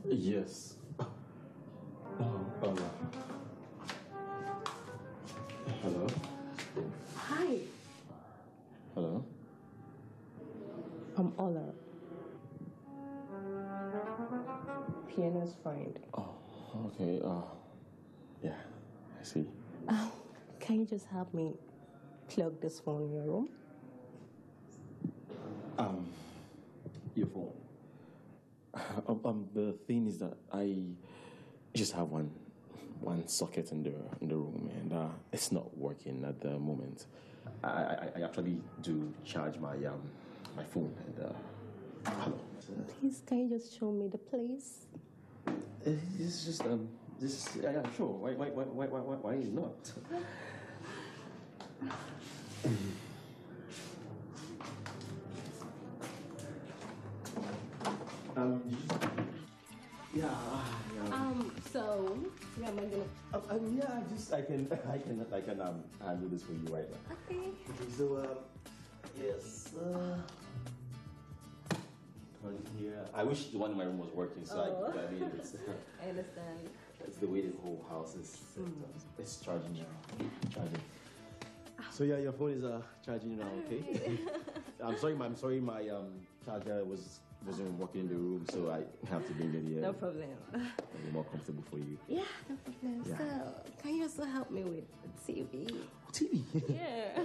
Yes. Hola. Hello. Hi, Hello. I'm Ola, piano's friend. Oh, okay. Yeah, I see. Can you just help me plug this phone in your room? Your phone. The thing is that I just have one socket in the room, and it's not working at the moment. I actually do charge my phone and hello. Please, can you just show me the place? It's just this yeah, sure. Why not? Um, So, where am I gonna? yeah, I can handle this for you right now. Okay. Okay, so yes, here. I wish the one in my room was working, so I mean, I understand. it's the way the whole house is set up. It's charging now, charging. So yeah, your phone is charging now, okay? I'm sorry, my charger wasn't working in the room, so I have to bring it here. No problem. It'll be more comfortable for you. Yeah, no problem. Yeah. So, can you also help me with the TV? TV. Yeah.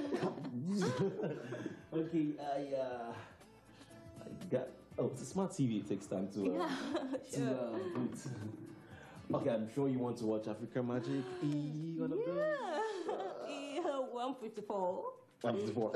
Okay, I got. Oh, it's a smart TV. It takes time to boot. Okay, I'm sure you want to watch African Magic. One of those. Yeah, 154. 154.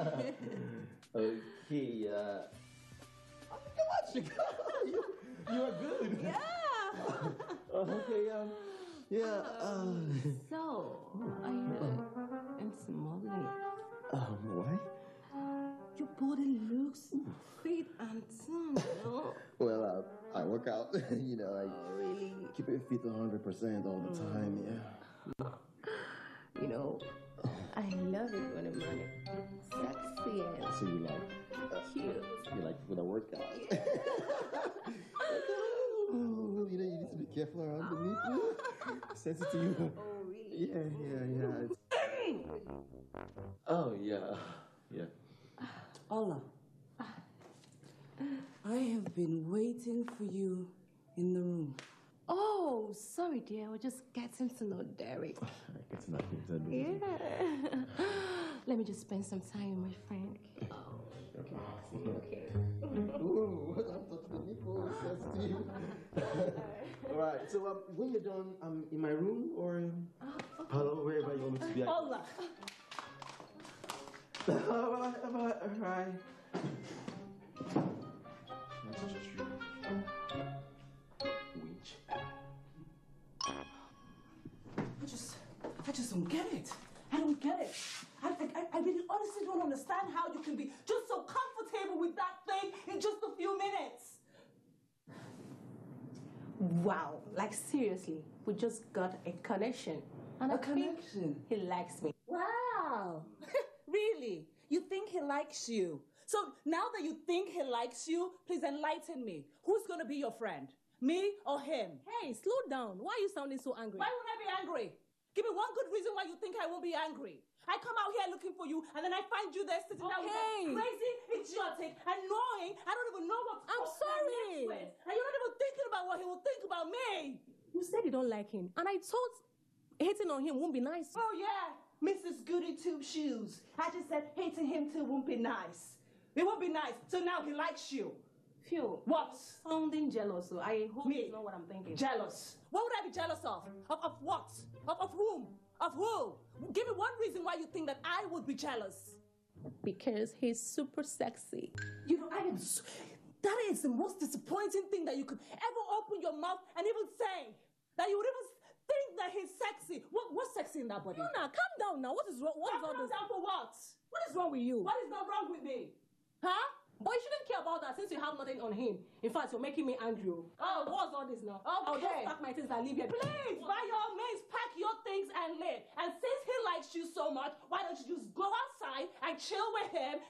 Okay. African Magic. You are good. Yeah. Okay. Yeah. So, are you into modeling? Why? Your body looks fit and toned, no? Well, I work out. You know, I Really? keep it fit 100% all the time. Yeah. You know, I love it when a man is sexy and So you like cute. you like when I work out. Oh, you know, you need to be careful around the nipple. Sensitive. Oh, really? Yeah. Oh, yeah. Yeah. Ola, I have been waiting for you in the room. Oh, sorry, dear. We're just getting to know Derek. It's nothing to do. Yeah. Let me just spend some time with my friend. Okay. Ooh, I'm touching the nipple. Sensitive. All right. So when you're done, in my room or hello, wherever you want me to be. Ola. All right. Witch. I just don't get it. I don't get it. I really honestly don't understand how you can be just so comfortable with that thing in just a few minutes. Wow. Like, seriously, we just got a connection. And A I think connection? he likes me. Wow. Really? You think he likes you? So now that you think he likes you, please enlighten me. Who's going to be your friend? Me or him? Hey, slow down. Why are you sounding so angry? Why would I be angry? Give me one good reason why you think I won't be angry. I come out here looking for you, and then I find you there sitting down with that crazy, idiotic, annoying, I don't even know what to I'm call sorry. with. And you're not even thinking about what he will think about me. You said you don't like him. And I thought hating on him won't be nice. Oh, yeah, Mrs. Goody Two Shoes. I just said hating him too won't be nice. It won't be nice. So now he likes you. Phew. What? Sounding jealous, so I hope Me? it's not what I'm thinking. Jealous. What would I be jealous of? Of what? Of whom? Of who? Give me one reason why you think that I would be jealous. Because he's super sexy. You know, that is the most disappointing thing that you could ever open your mouth and even say. That you would even think that he's sexy. What's sexy in that body? Luna, calm down now. What is wrong? What is all Calm this? down for what? What is wrong with you? What is not wrong with me? Huh? But you shouldn't care about that since you have nothing on him. In fact, you're making me angry. Oh, what's all this now? I'll just Okay. pack my things and leave here. Please, by all means, pack your things and leave. And since he likes you so much, why don't you just go outside and chill with him